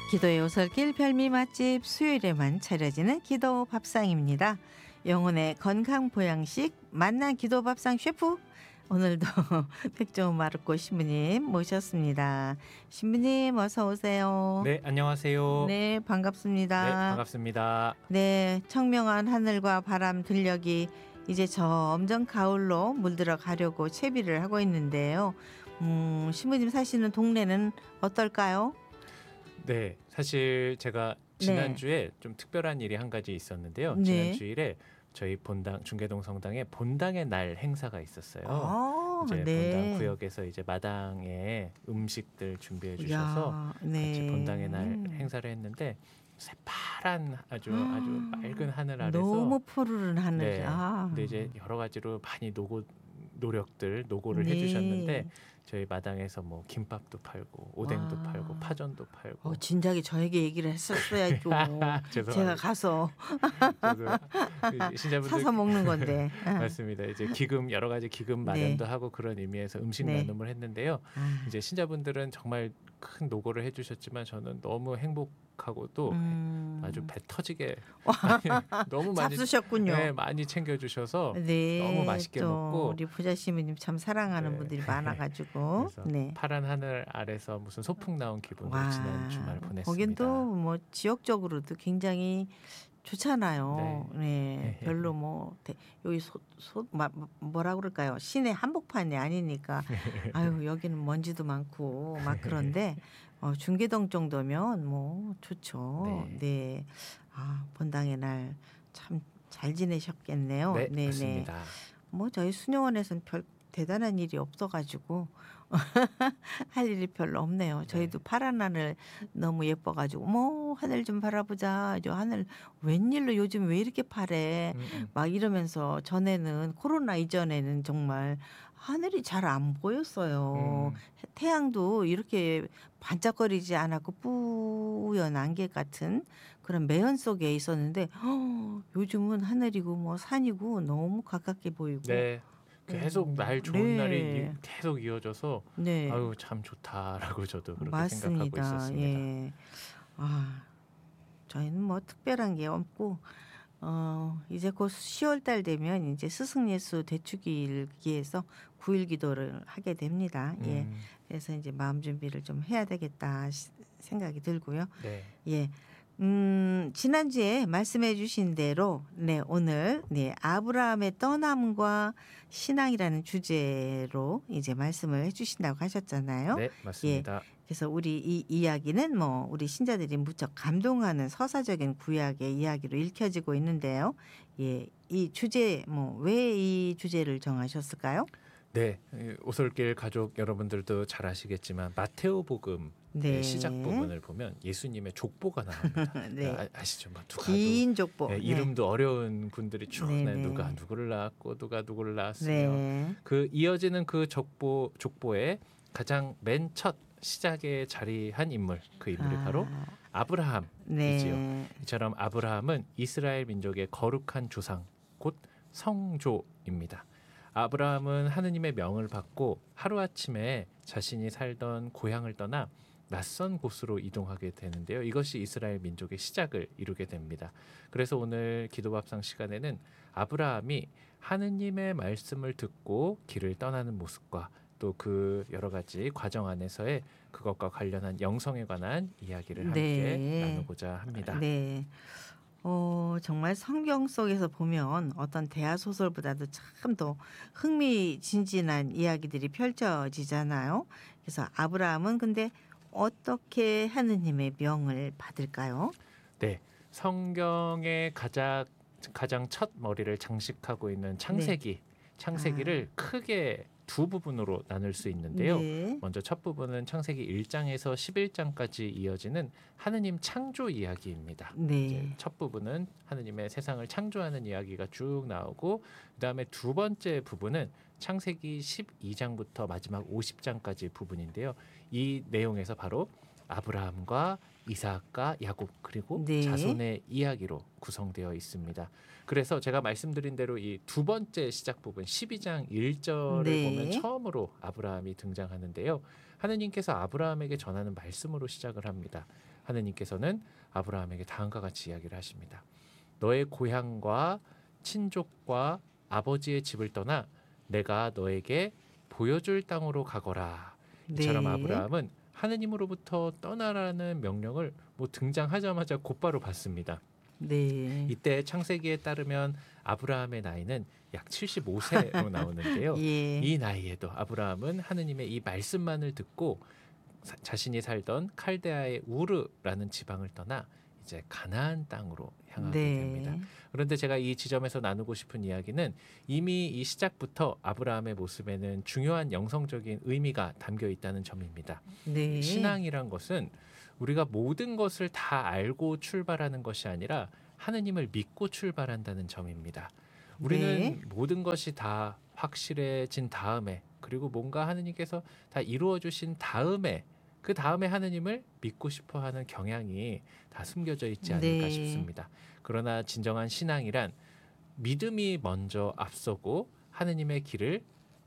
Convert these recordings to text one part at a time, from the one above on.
기도의 오솔길 별미 맛집 수요일에만 차려지는 기도 밥상입니다. 영혼의 건강 보양식 만난 기도 밥상 셰프 오늘도 백종원 마르코 신부님 모셨습니다. 신부님 어서 오세요. 네, 안녕하세요. 네, 반갑습니다. 네, 반갑습니다. 네, 청명한 하늘과 바람 들녘이 이제 점점 가을로 물들어 가려고 채비를 하고 있는데요. 신부님 사시는 동네는 어떨까요? 네, 사실 제가 지난주에 좀 특별한 일이 한 가지 있었는데요. 네. 지난 주일에 저희 본당 중계동 성당에 본당의 날 행사가 있었어요. 아, 이제 네. 본당 구역에서 이제 마당에 음식들 준비해 주셔서 야, 같이 네. 본당의 날 행사를 했는데 새파란 아주 맑은 하늘 아래서 너무 푸르른 하늘. 네. 아, 근데 이제 여러 가지로 많이 노고를 네. 해주셨는데 저희 마당에서 뭐 김밥도 팔고 오뎅도 와. 팔고 파전도 팔고 진작에 저에게 얘기를 했었어야죠. 죄송합니다. 제가 가서 저도 신자분들 사서 먹는 건데. 맞습니다. 이제 여러 가지 기금 마련도 하고 그런 의미에서 음식 네. 나눔을 했는데요. 이제 신자분들은 정말 큰 노고를 해주셨지만 저는 너무 행복하고 또 아주 배 터지게 너무 많이 잡수셨군요. 네, 많이 챙겨주셔서 네, 너무 맛있게 또 먹고 우리 부자 시민님 참 사랑하는 네. 분들이 많아가지고. 그래서 네. 파란 하늘 아래서 무슨 소풍 나온 기분으로 와, 지난 주말 보냈습니다. 거긴 또 뭐 지역적으로도 굉장히 좋잖아요. 네, 별로 뭐 여기 뭐라 그럴까요? 시내 한복판이 아니니까 아유 여기는 먼지도 많고 막 그런데 중계동 정도면 뭐 좋죠. 네. 네, 본당의 날 참 잘 지내셨겠네요. 네, 네, 맞습니다. 뭐 저희 수녀원에서는 별 대단한 일이 없어가지고 할 일이 별로 없네요. 저희도 파란 하늘 너무 예뻐가지고 뭐 하늘 좀 바라보자. 저 하늘 웬일로 요즘 왜 이렇게 파래? 막 이러면서 전에는 코로나 이전에는 정말 하늘이 잘 안 보였어요. 태양도 이렇게 반짝거리지 않았고 뿌연 안개 같은 그런 매연 속에 있었는데 요즘은 하늘이고 뭐 산이고 너무 가깝게 보이고. 네, 계속 날 좋은 네. 날이 계속 이어져서 네. 아유 참 좋다라고 저도 그렇게 맞습니다. 생각하고 있었습니다. 예. 저희는 뭐 특별한 게 없고 이제 곧 10월 달 되면 이제 스승예수 대축일기에서 9일 기도를 하게 됩니다. 예. 그래서 이제 마음 준비를 좀 해야 되겠다 생각이 들고요. 네. 예. 지난주에 말씀해 주신 대로 오늘 아브라함의 떠남과 신앙이라는 주제로 이제 말씀을 해 주신다고 하셨잖아요. 네, 맞습니다. 그래서 우리 이 이야기는 뭐 우리 신자들이 무척 감동하는 서사적인 구약의 이야기로 읽혀지고 있는데요. 예. 이 주제 왜 이 주제를 정하셨을까요? 네, 오솔길 가족 여러분들도 잘 아시겠지만 마테오복음 네. 시작 부분을 보면 예수님의 족보가 나옵니다. 네. 아시죠? 뭐 긴 족보. 네, 이름도 어려운 분들이 쭉 네, 네. 누가 누구를 낳았고 누가 누구를 낳았으며 네. 그 이어지는 그 족보의 가장 맨 첫 시작에 자리한 인물, 그 인물이 바로 아브라함이지요. 네. 이처럼 아브라함은 이스라엘 민족의 거룩한 조상, 곧 성조입니다. 아브라함은 하느님의 명을 받고 하루아침에 자신이 살던 고향을 떠나 낯선 곳으로 이동하게 되는데요. 이것이 이스라엘 민족의 시작을 이루게 됩니다. 그래서 오늘 기도밥상 시간에는 아브라함이 하느님의 말씀을 듣고 길을 떠나는 모습과 또 그 여러 가지 과정 안에서의 그것과 관련한 영성에 관한 이야기를 함께 나누고자 합니다. 네. 정말 성경 속에서 보면 어떤 대하 소설보다도 참 더 흥미진진한 이야기들이 펼쳐지잖아요. 그래서 아브라함은 근데 어떻게 하느님의 명을 받을까요? 네, 성경의 가장 첫 머리를 장식하고 있는 창세기를 크게 두 부분으로 나눌 수 있는데요. 네. 먼저 첫 부분은 창세기 1장에서 11장까지 이어지는 하느님 창조 이야기입니다. 네. 이제 첫 부분은 하느님의 세상을 창조하는 이야기가 쭉 나오고 그다음에 두 번째 부분은 창세기 12장부터 마지막 50장까지 부분인데요. 이 내용에서 바로 아브라함과 이삭과 야곱 그리고 네. 자손의 이야기로 구성되어 있습니다. 그래서 제가 말씀드린 대로 이 두 번째 시작 부분 12장 1절을 네. 보면 처음으로 아브라함이 등장하는데요. 하느님께서 아브라함에게 전하는 말씀으로 시작을 합니다. 하느님께서는 아브라함에게 다음과 같이 이야기를 하십니다. 너의 고향과 친족과 아버지의 집을 떠나 내가 너에게 보여줄 땅으로 가거라. 이처럼 네. 아브라함은 하느님으로부터 떠나라는 명령을 등장하자마자 곧바로 받습니다. 네. 이때 창세기에 따르면 아브라함의 나이는 약 75세로 나오는데요. 예. 이 나이에도 아브라함은 하느님의 이 말씀만을 듣고 자신이 살던 칼데아의 우르라는 지방을 떠나 이제 가나안 땅으로 향하게 됩니다. 네. 그런데 제가 이 지점에서 나누고 싶은 이야기는 이미 이 시작부터 아브라함의 모습에는 중요한 영성적인 의미가 담겨 있다는 점입니다. 네. 신앙이란 것은 우리가 모든 것을 다 알고 출발하는 것이 아니라 하느님을 믿고 출발한다는 점입니다. 우리는 네. 모든 것이 다 확실해진 다음에 그리고 뭔가 하느님께서 다 이루어 주신 다음에 그 다음에 하느님을 믿고 싶어하는 경향이 다 숨겨져 있지 않을까 네. 싶습니다. 그러나 진정한 신앙이란 믿음이 먼저 앞서고 하느님의 길을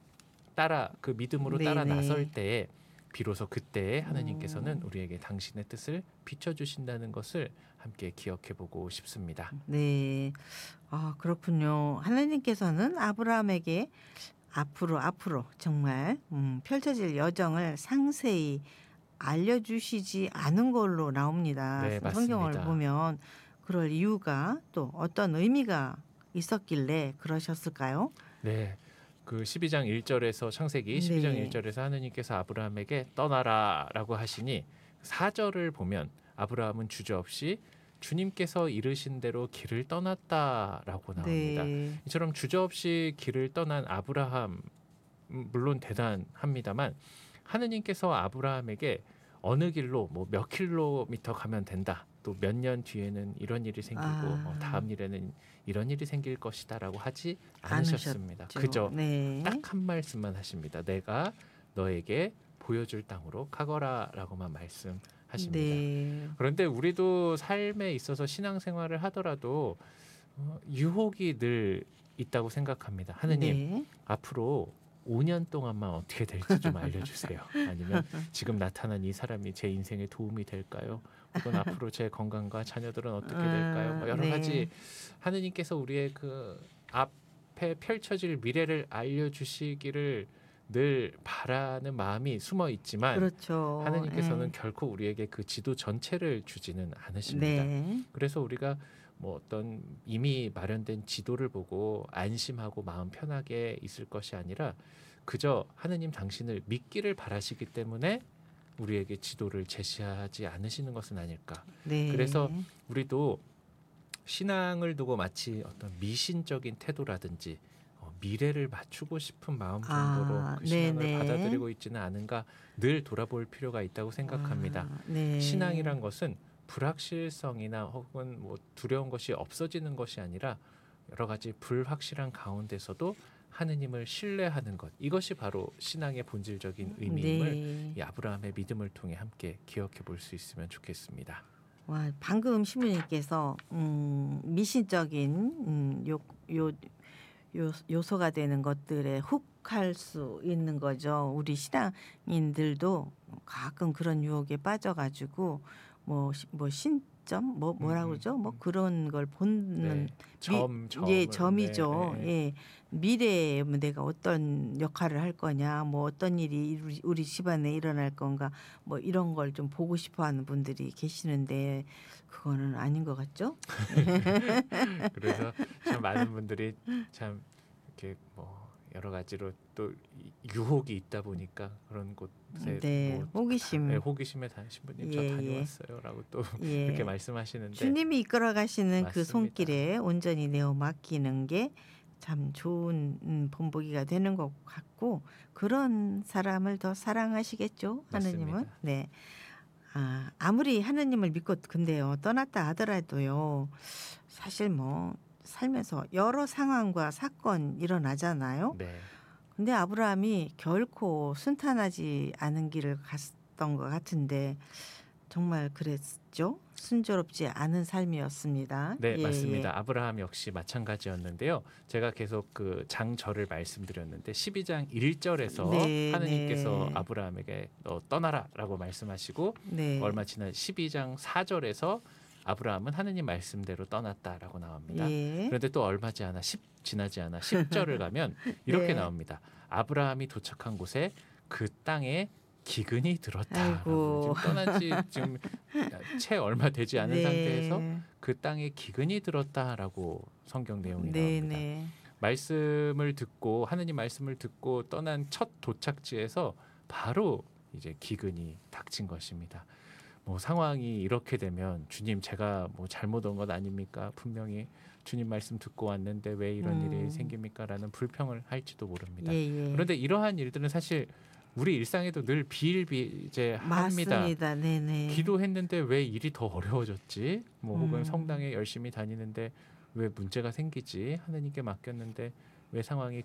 따라 그 믿음으로 따라 네네. 나설 때에 비로소 그때에 하느님께서는 우리에게 당신의 뜻을 비춰주신다는 것을 함께 기억해보고 싶습니다. 네. 아, 그렇군요. 하나님께서는 아브라함에게 앞으로 정말 펼쳐질 여정을 상세히 알려주시지 않은 걸로 나옵니다. 네, 성경을 맞습니다. 보면 그럴 이유가 또 어떤 의미가 있었길래 그러셨을까요? 네, 그 12장 1절에서 창세기 12장 네. 1절에서 하느님께서 아브라함에게 떠나라라고 하시니 4절을 보면 아브라함은 주저없이 주님께서 이르신 대로 길을 떠났다라고 나옵니다. 네. 이처럼 주저없이 길을 떠난 아브라함 물론 대단합니다만 하느님께서 아브라함에게 어느 길로 몇 킬로미터 가면 된다. 또 몇 년 뒤에는 이런 일이 생기고 다음 일에는 이런 일이 생길 것이다라고 하지 않으셨습니다. 그저 네. 딱 한 말씀만 하십니다. 내가 너에게 보여줄 땅으로 가거라라고만 말씀하십니다. 네. 그런데 우리도 삶에 있어서 신앙생활을 하더라도 유혹이 늘 있다고 생각합니다. 하느님, 네. 앞으로 5년 동안만 어떻게 될지 좀 알려주세요. 아니면 지금 나타난 이 사람이 제 인생에 도움이 될까요? 혹은 앞으로 제 건강과 자녀들은 어떻게 될까요? 여러 네. 가지 하느님께서 우리의 그 앞에 펼쳐질 미래를 알려주시기를 늘 바라는 마음이 숨어 있지만 그렇죠. 하느님께서는 네. 결코 우리에게 그 지도 전체를 주지는 않으십니다. 네. 그래서 우리가 어떤 이미 마련된 지도를 보고 안심하고 마음 편하게 있을 것이 아니라 그저 하느님 당신을 믿기를 바라시기 때문에 우리에게 지도를 제시하지 않으시는 것은 아닐까. 네. 그래서 우리도 신앙을 두고 마치 어떤 미신적인 태도라든지 미래를 맞추고 싶은 마음 정도로 그 신앙을 네네. 받아들이고 있지는 않은가 늘 돌아볼 필요가 있다고 생각합니다. 네. 신앙이란 것은 불확실성이나 혹은 두려운 것이 없어지는 것이 아니라 여러 가지 불확실한 가운데서도 하느님을 신뢰하는 것, 이것이 바로 신앙의 본질적인 의미임을 네. 이 아브라함의 믿음을 통해 함께 기억해 볼 수 있으면 좋겠습니다. 와, 방금 신부님께서 미신적인 요소가 되는 것들에 훅할 수 있는 거죠. 우리 신앙인들도 가끔 그런 유혹에 빠져가지고 신점 뭐라고 그러죠? 그런 걸 보는 점이죠. 네. 예. 미래에 내가 어떤 역할을 할 거냐, 어떤 일이 우리 집안에 일어날 건가, 이런 걸 좀 보고 싶어하는 분들이 계시는데 그거는 아닌 것 같죠? 그래서 참 많은 분들이 참 이렇게 여러 가지로 또 유혹이 있다 보니까 그런 곳에 네, 호기심. 호기심에 신부님 저 예, 예. 다녀왔어요라고 또 예. 이렇게 말씀하시는데 주님이 이끌어 가시는 그 맞습니다. 손길에 온전히 내어 맡기는 게 참 좋은 본보기가 되는 것 같고 그런 사람을 더 사랑하시겠죠, 하느님은. 맞습니다. 네. 아무리 하느님을 믿고 근데요 떠났다 하더라도요 사실 살면서 여러 상황과 사건 일어나잖아요. 네. 근데 아브라함이 결코 순탄하지 않은 길을 갔던 것 같은데 정말 그랬죠. 순조롭지 않은 삶이었습니다. 네, 예, 맞습니다. 아브라함 역시 마찬가지였는데요. 제가 계속 그 장절을 말씀드렸는데 12장 1절에서 네, 하느님께서 네. 아브라함에게 너 떠나라라고 말씀하시고 네. 얼마 지난 12장 4절에서 아브라함은 하느님 말씀대로 떠났다라고 나옵니다. 예. 그런데 또 얼마 지나지 않아 10절을 가면 이렇게 네. 나옵니다. 아브라함이 도착한 곳에 그 땅에 기근이 들었다라고. 아이고. 지금 떠난 지 지금 채 얼마 되지 않은 네. 상태에서 그 땅에 기근이 들었다라고 성경 내용이 네, 나옵니다. 네. 말씀을 듣고 하느님 말씀을 듣고 떠난 첫 도착지에서 바로 이제 기근이 닥친 것입니다. 뭐 상황이 이렇게 되면 주님 제가 뭐 잘못 온 것 아닙니까? 분명히 주님 말씀 듣고 왔는데 왜 이런 일이 생깁니까라는 불평을 할지도 모릅니다. 예, 예. 그런데 이러한 일들은 사실 우리 일상에도 늘 비일비재합니다. 맞습니다. 네, 네. 기도했는데 왜 일이 더 어려워졌지? 뭐 혹은 음. 성당에 열심히 다니는데 왜 문제가 생기지? 하느님께 맡겼는데 왜 상황이